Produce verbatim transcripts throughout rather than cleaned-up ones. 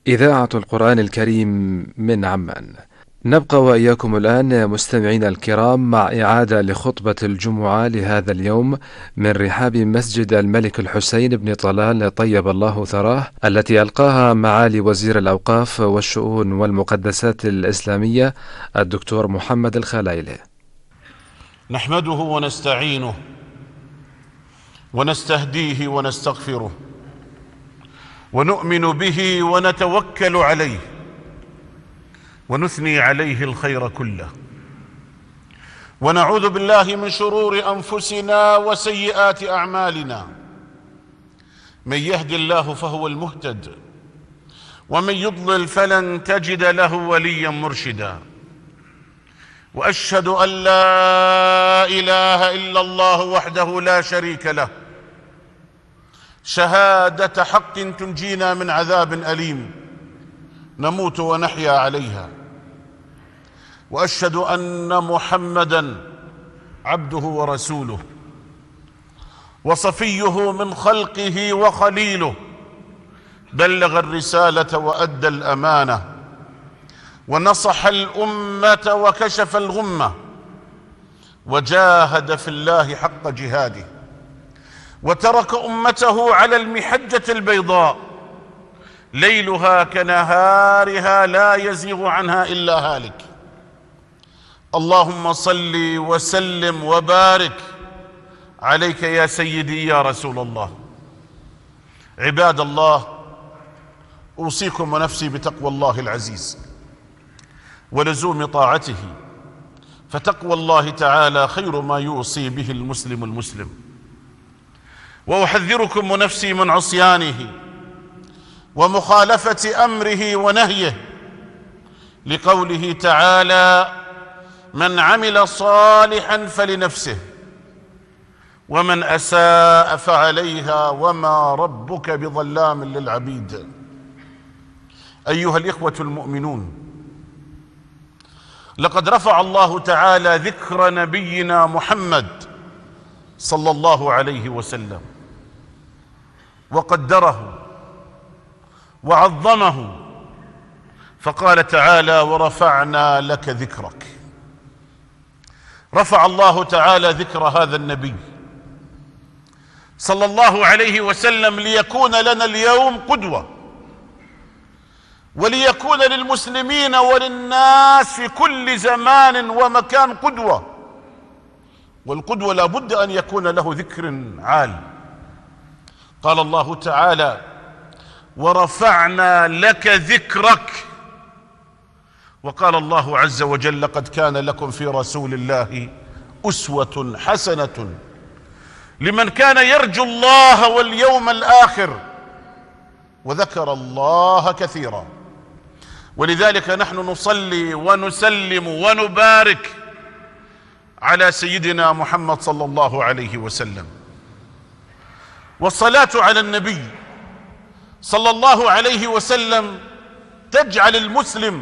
إذاعة القرآن الكريم من عمان. نبقى وإياكم الآن مستمعين الكرام مع إعادة لخطبة الجمعة لهذا اليوم من رحاب مسجد الملك الحسين بن طلال طيب الله ثراه، التي ألقاها معالي وزير الأوقاف والشؤون والمقدسات الإسلامية الدكتور محمد الخلايلي. نحمده ونستعينه ونستهديه ونستغفره ونؤمن به ونتوكل عليه ونثني عليه الخير كله، ونعوذ بالله من شرور أنفسنا وسيئات أعمالنا. من يهد الله فهو المهتد، ومن يضلل فلن تجد له وليا مرشدا. وأشهد أن لا إله إلا الله وحده لا شريك له، شهادة حق تنجينا من عذاب أليم نموت ونحيا عليها. وأشهد أن محمدًا عبده ورسوله وصفيه من خلقه وخليله، بلغ الرسالة وأدى الأمانة ونصح الأمة وكشف الغمة، وجاهد في الله حق جهاده، وترك أمته على المحجة البيضاء ليلها كنهارها لا يزيغ عنها إلا هالك. اللهم صل وسلم وبارك عليك يا سيدي يا رسول الله. عباد الله، أوصيكم ونفسي بتقوى الله العزيز ولزوم طاعته، فتقوى الله تعالى خير ما يوصي به المسلم المسلم. وأحذركم ونفسي من عصيانه ومخالفة أمره ونهيه، لقوله تعالى: من عمل صالحا فلنفسه ومن أساء فعليها وما ربك بظلام للعبيد. أيها الإخوة المؤمنون، لقد رفع الله تعالى ذكر نبينا محمد صلى الله عليه وسلم وقدره وعظمه، فقال تعالى: ورفعنا لك ذكرك. رفع الله تعالى ذكر هذا النبي صلى الله عليه وسلم ليكون لنا اليوم قدوة، وليكون للمسلمين وللناس في كل زمان ومكان قدوة. والقدوة لا بد أن يكون له ذكر عال. قال الله تعالى: ورفعنا لك ذكرك. وقال الله عز وجل: لقد كان لكم في رسول الله أسوة حسنة لمن كان يرجو الله واليوم الآخر وذكر الله كثيرا. ولذلك نحن نصلي ونسلم ونبارك على سيدنا محمد صلى الله عليه وسلم. والصلاة على النبي صلى الله عليه وسلم تجعل المسلم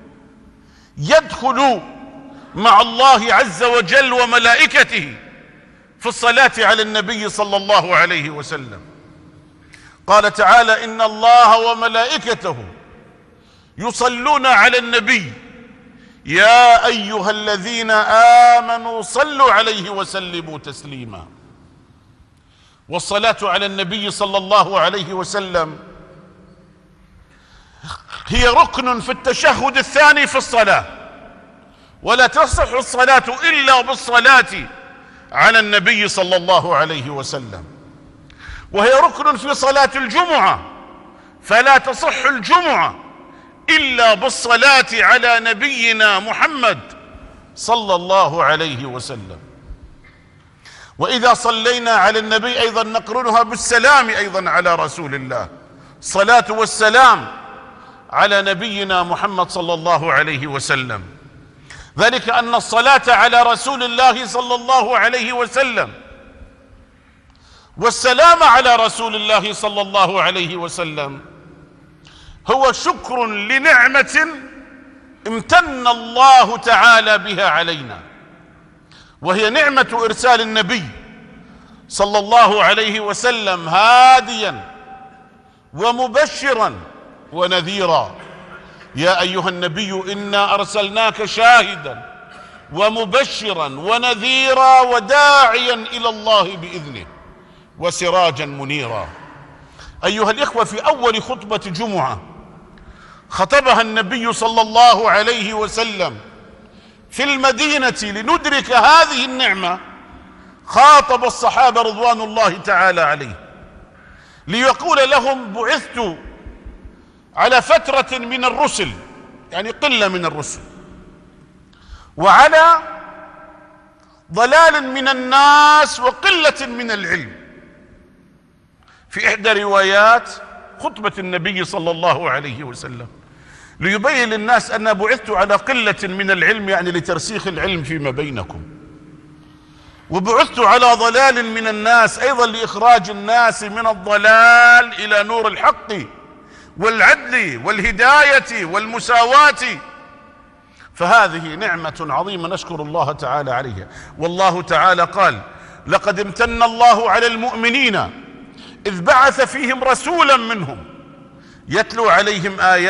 يدخل مع الله عز وجل وملائكته في الصلاة على النبي صلى الله عليه وسلم. قال تعالى: إن الله وملائكته يصلون على النبي يا أيها الذين آمنوا صلوا عليه وسلموا تسليما. والصلاة على النبي صلى الله عليه وسلم هي ركن في التشهد الثاني في الصلاة، ولا تصح الصلاة إلا بالصلاة على النبي صلى الله عليه وسلم. وهي ركن في صلاة الجمعة، فلا تصح الجمعة إلا بالصلاة على نبينا محمد صلى الله عليه وسلم. وإذا صلينا على النبي أيضا نقرنها بالسلام أيضا على رسول الله. الصلاة والسلام على نبينا محمد صلى الله عليه وسلم، ذلك أن الصلاة على رسول الله صلى الله عليه وسلم والسلام على رسول الله صلى الله عليه وسلم هو شكر لنعمة امتن الله تعالى بها علينا، وهي نعمة إرسال النبي صلى الله عليه وسلم هاديا ومبشرا ونذيرا. يا أيها النبي إنا أرسلناك شاهدا ومبشرا ونذيرا وداعيا إلى الله بإذنه وسراجا منيرا. أيها الإخوة، في أول خطبة جمعة خطبها النبي صلى الله عليه وسلم في المدينة لندرك هذه النعمة، خاطب الصحابة رضوان الله تعالى عليه ليقول لهم: بعثت على فترة من الرسل، يعني قلة من الرسل، وعلى ضلال من الناس وقلة من العلم. في إحدى روايات خطبة النبي صلى الله عليه وسلم ليبين للناس أن بعثت على قلة من العلم، يعني لترسيخ العلم فيما بينكم، وبعثت على ضلال من الناس أيضا لإخراج الناس من الضلال إلى نور الحق والعدل والهداية والمساواة. فهذه نعمة عظيمة نشكر الله تعالى عليها. والله تعالى قال: لقد امتن الله على المؤمنين إذ بعث فيهم رسولا منهم يتلو عليهم آيات